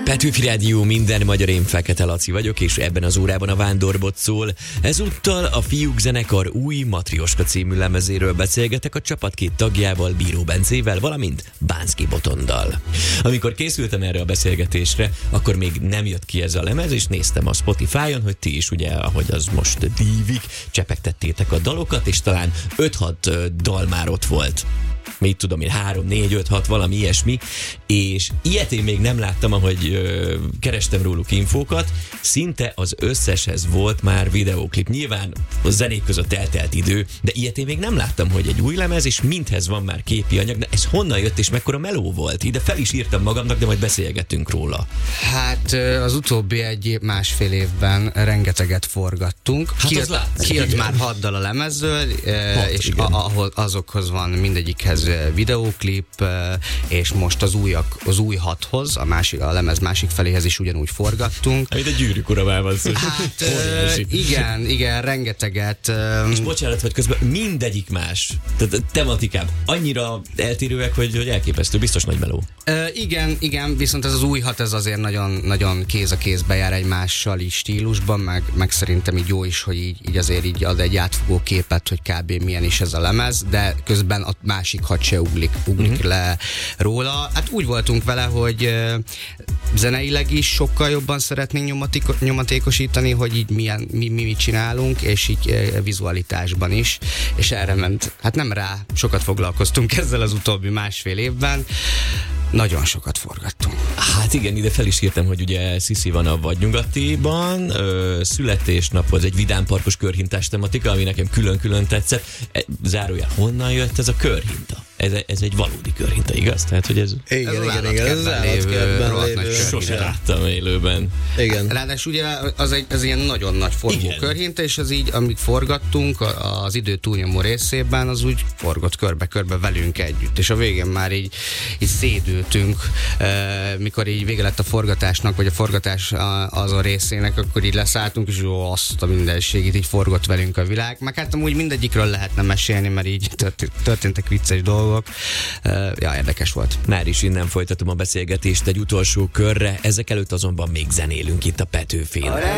Petőfi Rádió, minden magyar, én Fekete Laci vagyok, és ebben az órában a Vándorbot szól. Ezúttal a Fiúk zenekar új Matrioska című lemezéről beszélgetek a csapat két tagjával, Bíró Bencével, valamint Bánszky Botondal. Amikor készültem erre a beszélgetésre, akkor még nem jött ki ez a lemez, és néztem a Spotify-on, hogy ti is ugye, ahogy az most dívik, csepegtettétek a dalokat, és talán 5-6 dal már ott volt. Mit tudom én, 3, 4, 5, 6, valami ilyesmi, és ilyet én még nem láttam, ahogy kerestem róluk infókat, szinte az összeshez volt már videóklip. Nyilván a zenék között eltelt idő, de ilyet én még nem láttam, hogy egy új lemez, és mindhez van már képi anyag, de ez honnan jött, és mekkora meló volt? Ide fel is írtam magamnak, de majd beszélgettünk róla. Hát az utóbbi másfél évben rengeteget forgattunk. Hát kijött már 6 dal a lemezről, és azokhoz van mindegyikhez videóklip, és most az új 6-hoz, a lemez másik feléhez is ugyanúgy forgattunk. Amit a Gyűrűk Uramán van szó. Hát igen, rengeteget. És bocsánat, hogy közben mindegyik más. Tehát tematikám annyira eltérőek, hogy elképesztő, biztos nagy meló. Igen, viszont ez az új 6, ez azért nagyon, nagyon kéz a kézbe jár egymással így stílusban, meg szerintem így jó is, hogy így azért így ad egy átfogó képet, hogy kb. Milyen is ez a lemez, de közben a másik 6 se ugrik le róla. Hát úgy voltunk vele, hogy zeneileg is sokkal jobban szeretnénk nyomatékosítani, hogy így mi mit csinálunk, és így vizualitásban is, és erre ment. Hát nem rá, sokat foglalkoztunk ezzel az utóbbi másfél évben. Nagyon sokat forgattunk. Hát igen, ide fel is írtam, hogy ugye Sziszi van a Vadnyugatiban, születésnaphoz egy vidámparkos körhintás tematika, ami nekem külön-külön tetszett. Zárójel, honnan jött ez a körhinta? Ez egy valódi körhinta, igaz? Tehát, hogy ez... Igen, ez az állatkertben lévő. Sose láttam élőben. Igen. Ráadásul ugye az ilyen nagyon nagy forgó körhinta, és az így, amit forgattunk az idő túlnyomó részében, az úgy forgott körbe-körbe velünk együtt. És a végén már így szédültünk, mikor így vége lett a forgatásnak, vagy a forgatás azon részének, akkor így leszálltunk, és jó, azt a mindenségét így forgott velünk a világ. Meg hát amúgy mindegyikről lehetne mesélni, mert így történtek vicces dolgok. Érdekes volt. Már is innen folytatom a beszélgetést egy utolsó körre, ezek előtt azonban még zenélünk itt a Petőfén.